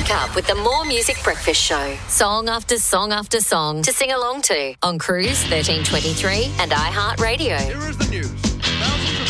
Wake up with the More Music Breakfast Show. Song after song after song to sing along to on Cruise 1323 and iHeartRadio. Here is the news.